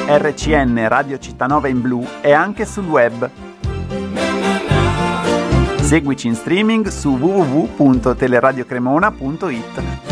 RCN Radio Città in Blu e anche sul web. Seguici in streaming su www.teleradiocremona.it.